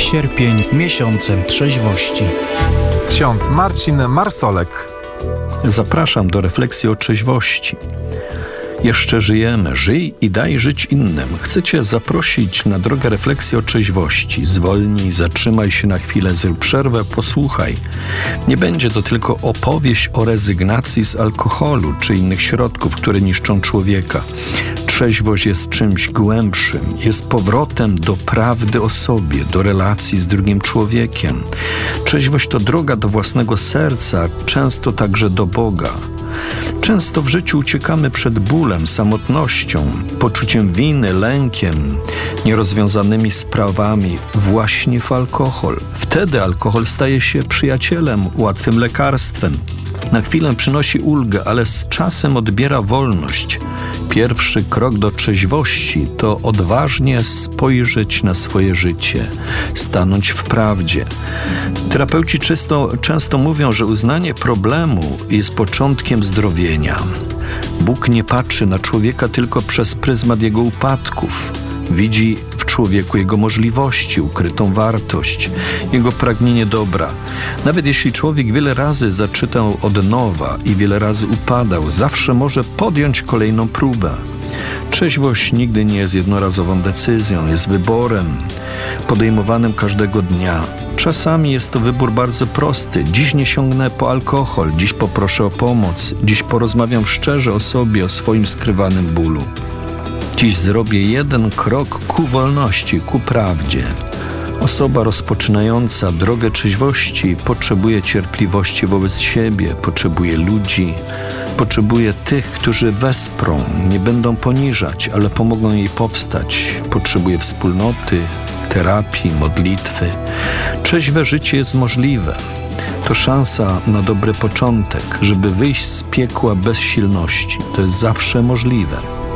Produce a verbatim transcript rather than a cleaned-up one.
Sierpień miesiącem trzeźwości. Ksiądz Marcin Marsolek. Zapraszam do refleksji o trzeźwości. Jeszcze żyjemy, żyj i daj żyć innym. Chcę Cię zaprosić na drogę refleksji o trzeźwości. Zwolnij, zatrzymaj się na chwilę, zrób przerwę, posłuchaj. Nie będzie to tylko opowieść o rezygnacji z alkoholu czy innych środków, które niszczą człowieka. Trzeźwość jest czymś głębszym, jest powrotem do prawdy o sobie, do relacji z drugim człowiekiem. Trzeźwość to droga do własnego serca, często także do Boga. Często w życiu uciekamy przed bólem, samotnością, poczuciem winy, lękiem, nierozwiązanymi sprawami właśnie w alkohol. Wtedy alkohol staje się przyjacielem, łatwym lekarstwem. Na chwilę przynosi ulgę, ale z czasem odbiera wolność. Pierwszy krok do trzeźwości to odważnie spojrzeć na swoje życie, stanąć w prawdzie. Terapeuci często, często mówią, że uznanie problemu jest początkiem zdrowienia. Bóg nie patrzy na człowieka tylko przez pryzmat jego upadków. Widzi w człowieku jego możliwości, ukrytą wartość, jego pragnienie dobra. Nawet jeśli człowiek wiele razy zaczytał od nowa i wiele razy upadał, zawsze może podjąć kolejną próbę. Trzeźwość nigdy nie jest jednorazową decyzją, jest wyborem podejmowanym każdego dnia. Czasami jest to wybór bardzo prosty. Dziś nie sięgnę po alkohol, dziś poproszę o pomoc, dziś porozmawiam szczerze o sobie, o swoim skrywanym bólu. Dziś zrobię jeden krok ku wolności, ku prawdzie. Osoba rozpoczynająca drogę trzeźwości potrzebuje cierpliwości wobec siebie, potrzebuje ludzi, potrzebuje tych, którzy wesprą, nie będą poniżać, ale pomogą jej powstać. Potrzebuje wspólnoty, terapii, modlitwy. Trzeźwe życie jest możliwe. To szansa na dobry początek, żeby wyjść z piekła bezsilności. To jest zawsze możliwe.